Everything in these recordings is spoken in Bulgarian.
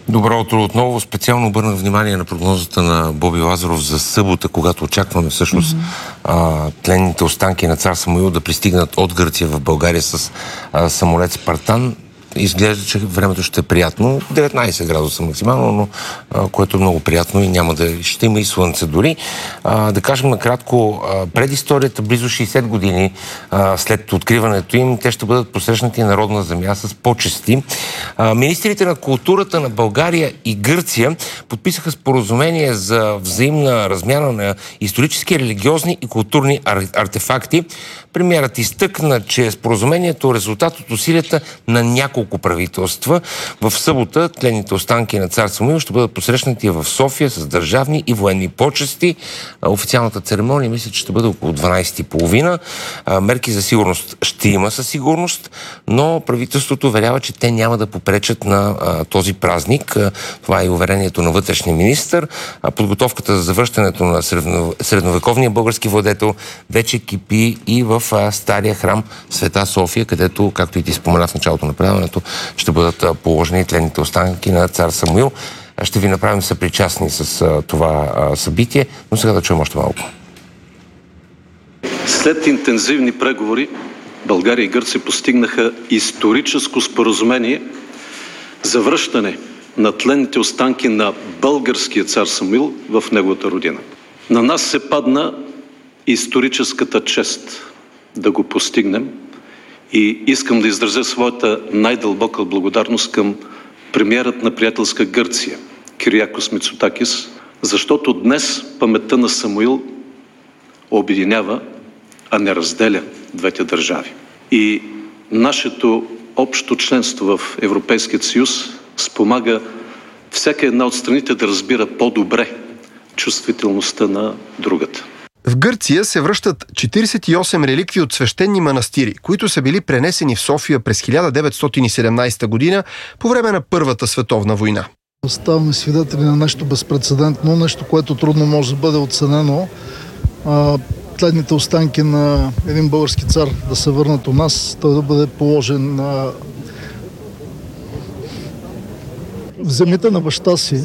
Добро утро отново. Специално обърнах внимание на прогнозата на Боби Лазаров за събота, когато очакваме всъщност тленните останки на цар Самуил да пристигнат от Гърция в България с самолет Спартан. Изглежда, че времето ще е приятно. 19 градуса максимално, но което е много приятно и няма да... Ще има и слънце дори. Да кажем накратко, предисторията, близо 60 години след откриването им, те ще бъдат посрещнати на родна земя с почести. Министрите на културата на България и Гърция подписаха споразумение за взаимна размяна на исторически, религиозни и културни артефакти. Премиерът изтъкна, че споразумението е резултат от усилията на няколко правителства. В събота тленните останки на цар Самуил ще бъдат посрещнати в София с държавни и военни почести. Официалната церемония мисля, че ще бъде около 12:30. Мерки за сигурност ще има със сигурност, но правителството уверява, че те няма да попречат на този празник. Това е уверението на вътрешния министър. Подготовката за завръщането на средновековния български владетел вече кипи и в стария храм Света София, където, както и ти спомена в началото на предаването, ще бъдат положени тленните останки на цар Самуил. Ще ви направим съпричастни с това събитие, но сега да чуем още малко. След интензивни преговори България и Гърция постигнаха историческо споразумение за връщане на тленните останки на българския цар Самуил в неговата родина. На нас се падна историческата чест да го постигнем и искам да изразя своята най-дълбока благодарност към премиерът на приятелска Гърция Кириакос Мицотакис, защото днес паметта на Самуил обединява, а не разделя двете държави. И нашето общо членство в Европейския съюз спомага всяка една от страните да разбира по-добре чувствителността на другата. В Гърция се връщат 48 реликви от свещени манастири, които са били пренесени в София през 1917 година по време на Първата световна война. Ставаме свидетели на нещо безпрецедентно, нещо, което трудно може да бъде оценено. Тленните останки на един български цар да се върнат у нас, той да бъде положен в земята на баща си.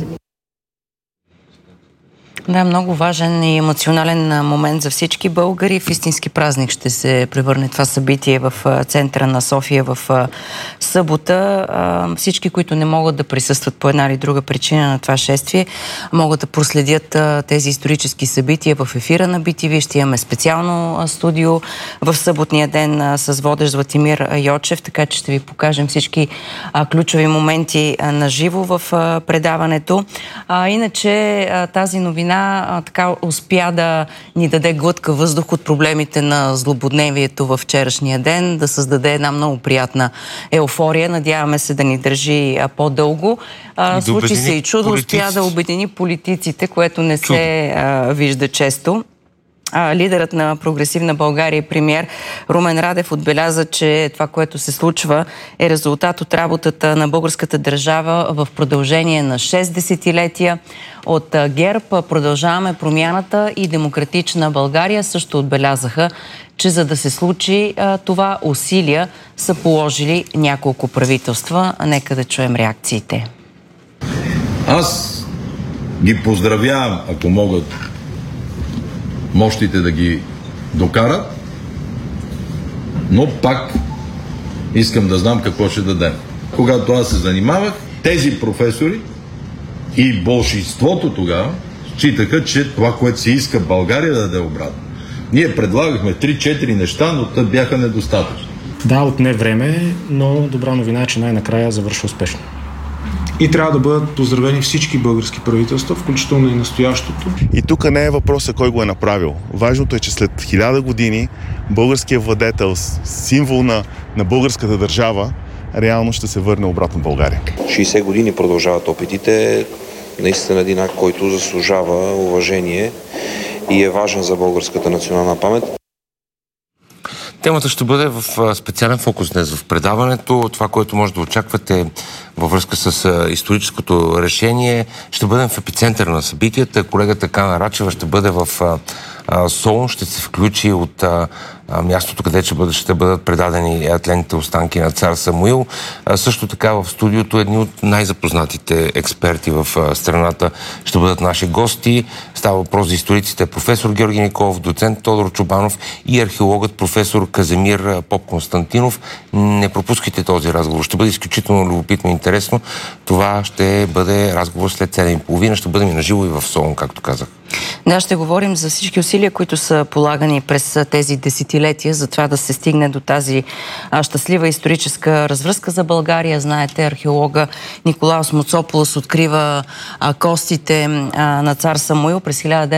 Да, много важен и емоционален момент за всички българи. В истински празник ще се превърне това събитие в центъра на София в събота. Всички, които не могат да присъстват по една или друга причина на това шествие, могат да проследят тези исторически събития в ефира на BTV. Ще имаме специално студио в съботния ден с водещ Златимир Йочев, така че ще ви покажем всички ключови моменти на живо в предаването. Иначе тази новина така успя да ни даде глътка въздух от проблемите на злободневието във вчерашния ден, да създаде една много приятна еуфория. Надяваме се да ни държи по-дълго. Случи се и чудо, успя да обедини политиците, което не се вижда често. Лидерът на Прогресивна България и премиер Румен Радев отбеляза, че това, което се случва, е резултат от работата на българската държава в продължение на 6 десетилетия. От ГЕРБ, Продължаваме промяната и Демократична България също отбелязаха, че за да се случи това, усилия са положили няколко правителства. Нека да чуем реакциите. Аз ги поздравявам, ако могат мощите да ги докарат, но пак искам да знам какво ще дадем. Когато аз се занимавах, тези професори и болшинството тогава считаха, че това, което се иска България, да даде обратно. Ние предлагахме 3-4 неща, но те бяха недостатъчни. Да, отне време, но добра новина е, че най-накрая завършва успешно. И трябва да бъдат поздравени всички български правителства, включително и настоящото. И тук не е въпросът кой го е направил. Важното е, че след 1000 години българският владетел, символ на българската държава, реално ще се върне обратно в България. 60 години продължават опитите. Наистина един акт, който заслужава уважение и е важен за българската национална памет. Темата ще бъде в специален фокус днес в предаването. Това, което може да очаквате във връзка с историческото решение, ще бъдем в епицентъра на събитията. Колегата Кана Рачева ще бъде в Солун ще се включи от мястото, къде ще бъдат предадени тленните останки на цар Самуил. Също така в студиото едни от най-запознатите експерти в страната ще бъдат наши гости. Става въпрос за историците професор Георги Николов, доцент Тодор Чобанов и археологът професор Казимир Поп-Константинов. Не пропускайте този разговор. Ще бъде изключително любопитно и интересно. Това ще бъде разговор след 7:30. Ще бъдем и наживо и в Солун, както казах. Да, ще говорим за всички усилия, които са полагани през тези десетилетия, за това да се стигне до тази щастлива историческа развръзка за България. Знаете, археолога Николаус Моцополос открива костите на цар Самуил през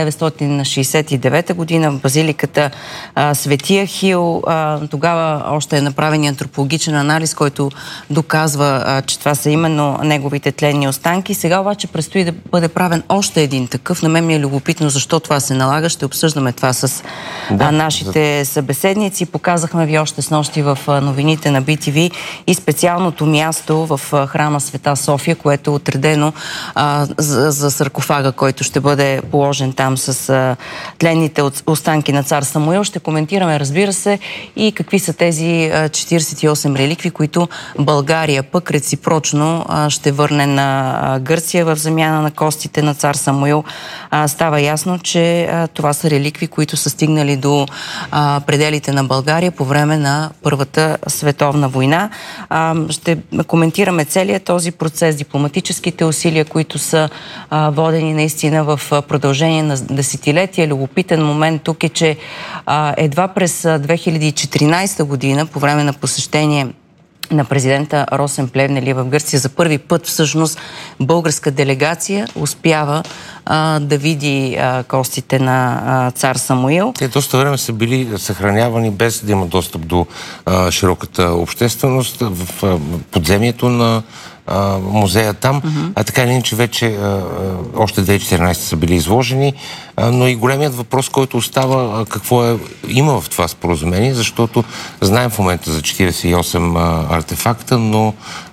1969 година в базиликата Свети Ахил. Тогава още е направен антропологичен анализ, който доказва, че това са именно неговите тленни останки. Сега обаче предстои да бъде правен още един такъв. На мен ми е любопитно защо това се налага. Ще обсъждаме това с нашите събеседници. Показахме ви още снощи в новините на BTV и специалното място в храма Света София, което е отредено за саркофага, който ще бъде положен там с тленните останки на цар Самуил. Ще коментираме, разбира се, и какви са тези 48 реликви, които България пък реципрочно ще върне на Гърция в замяна на костите на цар Самуил. Става ясно, че това са реликви, които са стигнали до пределите на България по време на Първата световна война. Ще коментираме целият този процес, дипломатическите усилия, които са водени наистина в продължение на десетилетия. Любопитен момент тук е, че едва през 2014 година, по време на посещение на президента Росен Плевнелиев в Гърция, за първи път всъщност българска делегация успява да види костите на цар Самуил. Те доста време са били съхранявани без да има достъп до широката общественост в подземието на музея там, а така или иначе вече още 2014 са били изложени, но и големият въпрос, който остава, какво има в това споразумение, защото знаем в момента за 48 артефакта, но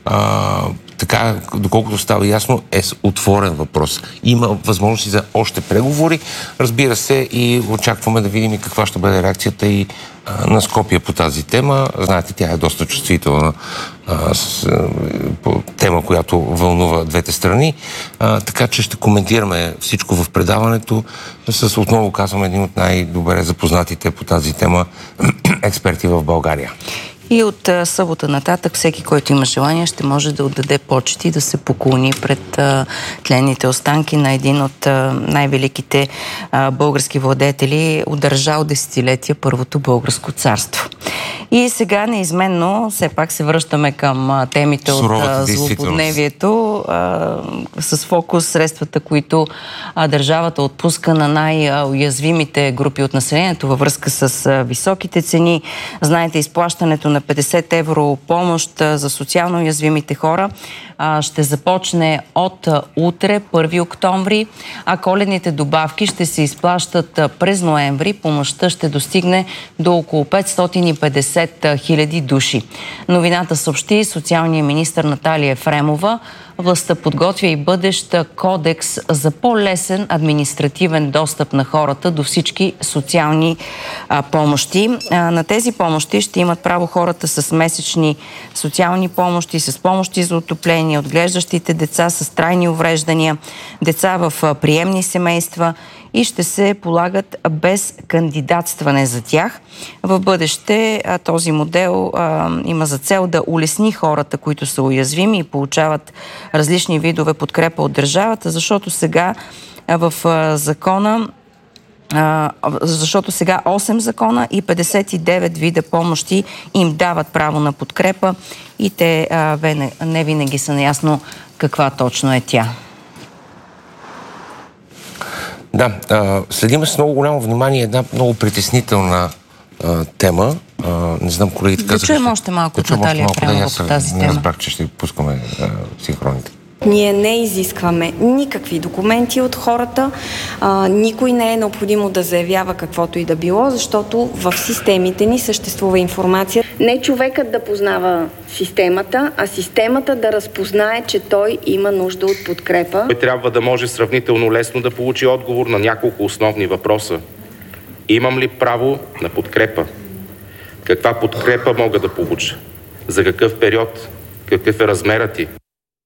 така, доколкото става ясно, е отворен въпрос. Има възможности за още преговори, разбира се, и очакваме да видим и каква ще бъде реакцията и на Скопие по тази тема. Знаете, тя е доста чувствителна тема, която вълнува двете страни. Така че ще коментираме всичко в предаването с, отново казвам, един от най-добре запознатите по тази тема експерти в България. И от събота нататък всеки, който има желание, ще може да отдаде почет и да се поклони пред тленните останки на един от най-великите български владетели, удържал десетилетия Първото българско царство. И сега неизменно все пак се връщаме към темите от злободневието с фокус средствата, които държавата отпуска на най-уязвимите групи от населението във връзка с високите цени. Знаете, изплащането на 50 евро помощ за социално уязвимите хора ще започне от утре, 1 октомври, а коледните добавки ще се изплащат през ноември. Помощта ще достигне до около 550 хиляди души. Новината съобщи социалния министър Наталия Ефремова. Властта подготвя и бъдещ кодекс за по-лесен административен достъп на хората до всички социални помощи. На тези помощи ще имат право хората с месечни социални помощи, с помощи за отопление, отглеждащите деца с трайни увреждания, деца в приемни семейства и ще се полагат без кандидатстване за тях. В бъдеще този модел има за цел да улесни хората, които са уязвими и получават различни видове подкрепа от държавата, защото сега в закона 8 закона и 59 вида помощи им дават право на подкрепа и те не винаги са наясно каква точно е тя. Да, следим с много голямо внимание една много притеснителна тема. Не знам, колегите казаха... Да чуем още малко от Наталия Ефремова по тази тема. Не разбрах, че ще пускаме синхроните. Ние не изискваме никакви документи от хората. Никой не е необходимо да заявява каквото и да било, защото в системите ни съществува информация. Не човекът да познава системата, а системата да разпознае, че той има нужда от подкрепа. Той трябва да може сравнително лесно да получи отговор на няколко основни въпроса. Имам ли право на подкрепа? Каква подкрепа мога да получа? За какъв период? Какъв е размерът ти?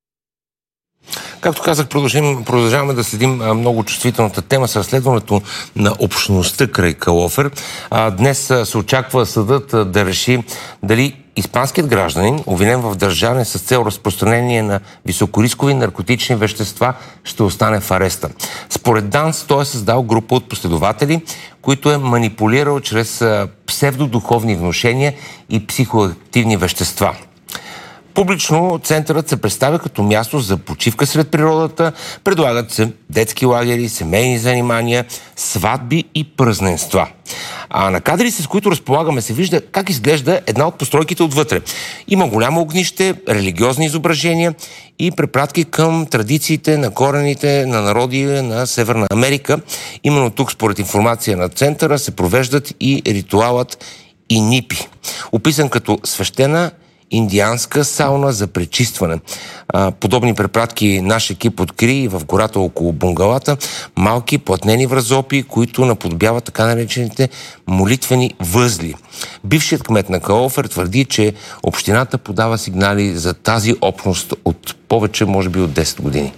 Както казах, продължаваме да следим много чувствителната тема с разследването на общността край Калофер. Днес се очаква съдът да реши дали испанският гражданин, обвинен в държане с цел разпространение на високорискови наркотични вещества, ще остане в ареста. Според ДАНС той е създал група от последователи, които е манипулирал чрез псевдодуховни внушения и психоактивни вещества. Публично центърът се представя като място за почивка сред природата, предлагат се детски лагери, семейни занимания, сватби и празненства. А на кадри, с които разполагаме, се вижда как изглежда една от постройките отвътре. Има голямо огнище, религиозни изображения и препратки към традициите на корените на народи на Северна Америка. Именно тук, според информация на центъра, се провеждат и ритуалът Инипи, описан като свещена индианска сауна за пречистване. Подобни препратки наш екип откри и в гората около bunгалата малки платнени вразопи, които наподобяват така наречените молитвени възли. Бившият кмет на Калофер твърди, че общината подава сигнали за тази общност от повече, може би от 10 години.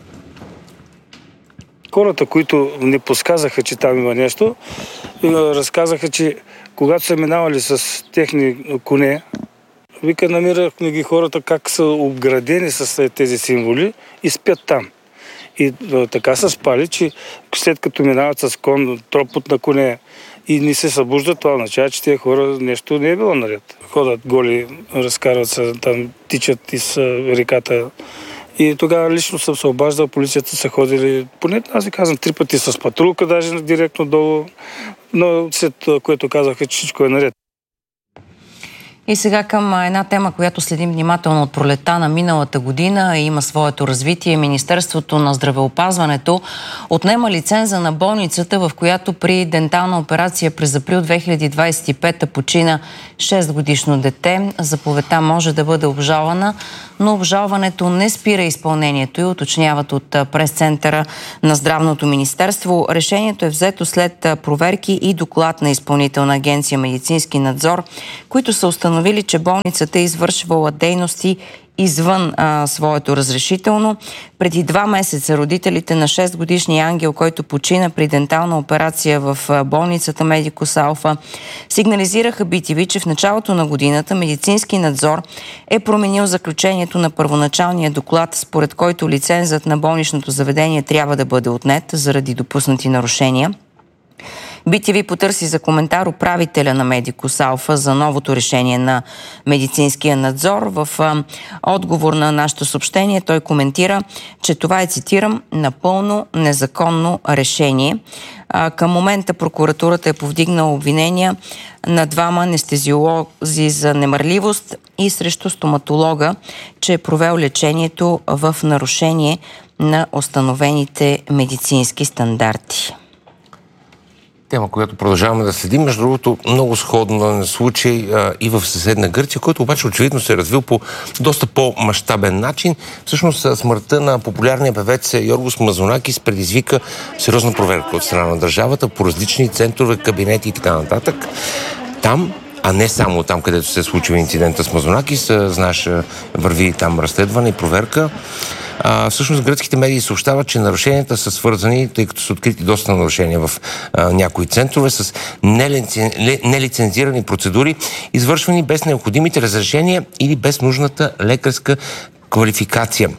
Хората, които не подсказаха, че там има нещо, разказаха, че когато са минавали с техни коне, вика, намирахме ги хората как са обградени с тези символи и спят там. И така са спали, че след като минават с кон, тропот на коне и не се събуждат, това означава, че тези хора нещо не е било наред. Ходят голи, разкарват се, там тичат из реката. И тогава лично съм се обаждал, полицията са ходили, поне аз ви казвам, 3 пъти с патрулка, даже директно долу, но след което казаха, че всичко е наред. И сега към една тема, която следим внимателно от пролета на миналата година и има своето развитие. Министерството на здравеопазването отнема лиценза на болницата, в която при дентална операция през април 2025 почина 6-годишно дете. Заповедта може да бъде обжалвана, но обжалването не спира изпълнението и уточняват от прес-центъра на Здравното министерство. Решението е взето след проверки и доклад на Изпълнителна агенция медицински надзор, които са установили, че болницата е извършвала дейности извън своето разрешително. Преди 2 месеца родителите на 6-годишния Ангел, който почина при дентална операция в болницата Медикус Алфа, сигнализираха BTV, че в началото на годината медицински надзор е променил заключението на първоначалния доклад, според който лицензът на болничното заведение трябва да бъде отнет заради допуснати нарушения. BTV потърси за коментар управителя на Медикус Алфа за новото решение на медицинския надзор. В отговор на нашето съобщение той коментира, че това е, цитирам, напълно незаконно решение. Към момента прокуратурата е повдигнала обвинения на 2 анестезиолози за немарливост и срещу стоматолога, че е провел лечението в нарушение на установените медицински стандарти. Тема, която продължаваме да следим. Между другото, много сходна случай и в съседна Гърция, който обаче очевидно се е развил по доста по-мащабен начин. Всъщност смъртта на популярния певец Йоргос Мазонакис предизвика сериозна проверка от страна на държавата по различни центрове, кабинети и така нататък. Там, а не само там, където се е случил инцидента с Мазонакис, знаеш, върви там разследване и проверка. Всъщност гръцките медии съобщават, че нарушенията са свързани, тъй като са открити доста нарушения в някои центрове, с нелицензирани процедури, извършвани без необходимите разрешения или без нужната лекарска квалификация.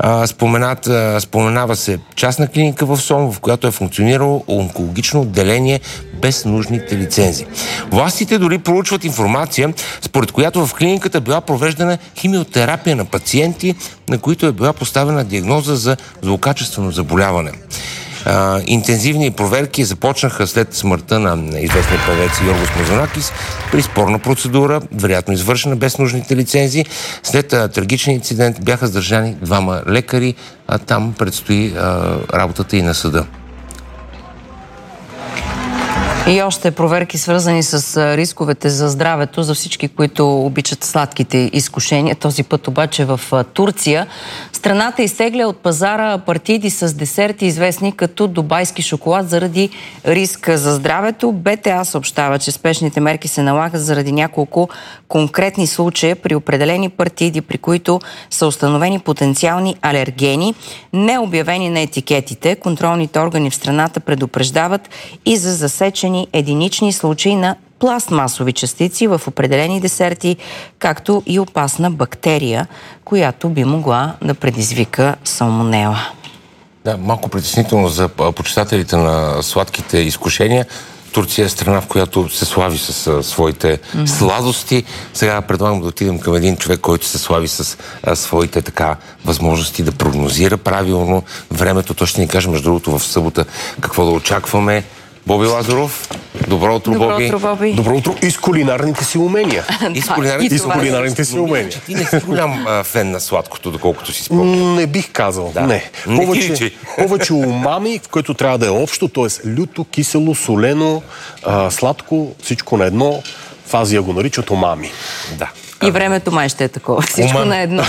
Споменава се частна клиника в Сом, в която е функционирало онкологично отделение без нужните лицензи. Властите дори проучват информация, според която в клиниката била провеждана химиотерапия на пациенти, на които е била поставена диагноза за злокачествено заболяване. Интензивни проверки започнаха след смъртта на известния певец Йоргос Мазонакис при спорна процедура, вероятно извършена без нужните лицензии. След трагичен инцидент бяха задържани 2 лекари, а там предстои работата и на съда. И още проверки, свързани с рисковете за здравето за всички, които обичат сладките изкушения. Този път обаче в Турция. Страната изтегля от пазара партиди с десерти, известни като дубайски шоколад, заради риск за здравето. БТА съобщава, че спешните мерки се налагат заради няколко конкретни случая при определени партиди, при които са установени потенциални алергени, не обявени на етикетите. Контролните органи в страната предупреждават и за засечени единични случаи на пластмасови частици в определени десерти, както и опасна бактерия, която би могла да предизвика салмонела. Да, малко притеснително за почитателите на сладките изкушения. Турция е страна, в която се слави с своите сладости. Сега предлагам да отидем към един човек, който се слави с своите възможности да прогнозира правилно времето. Той ще ни каже, между другото, в събота какво да очакваме. Боби Лазаров, добро утро, Боби. Боби. Добро утро и с кулинарните си умения. И с кулинарните си умения. Ти не си голям фен на сладкото, доколкото си спомням. Не бих казал, да. Не. Повече умами, в което трябва да е общо, т.е. люто, кисело, солено, сладко, всичко на едно. В Азия го наричат умами. Да. И времето май ще е такова. Всичко на едно.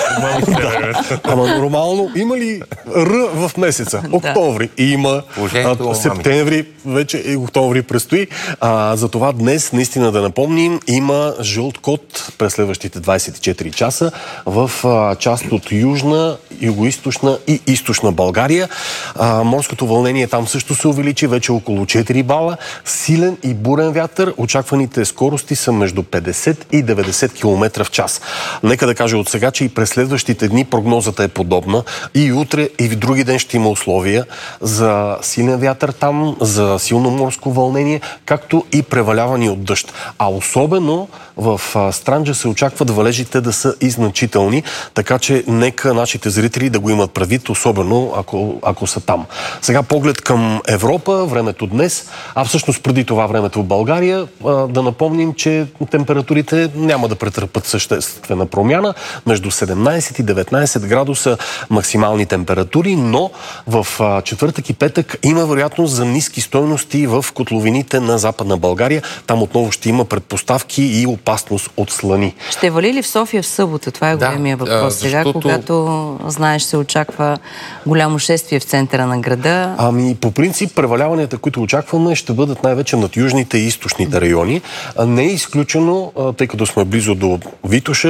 Ама нормално. Има ли Р в месеца? Октомври. Има септември, вече и октомври предстои. Затова днес, наистина да напомним, има жълт код през следващите 24 часа в част от южна, югоизточна и източна България. Морското вълнение там също се увеличи, вече около 4 бала. Силен и бурен вятър. Очакваните скорости са между 50 и 90 км в час. Нека да кажа от сега, че и през следващите дни прогнозата е подобна. И утре, и в други ден ще има условия за силен вятър там, за силно морско вълнение, както и превалявани от дъжд. А особено в Странджа се очакват валежите да са и значителни, така че нека нашите зрители да го имат предвид, особено ако са там. Сега поглед към Европа, времето днес, а всъщност преди това времето в България, да напомним, че температурите няма да претърпят съществена промяна. Между 17 и 19 градуса максимални температури, но в четвъртък и петък има вероятност за ниски стойности в котловините на Западна България. Там отново ще има предпоставки и опасност от слани. Ще вали ли в София в събота? Това е големия въпрос. Сега, когато, знаеш, се очаква голямо шествие в центъра на града. По принцип, преваляванията, които очакваме, ще бъдат най-вече над южните и източните райони. Не е изключено, тъй като сме близо до Витоша,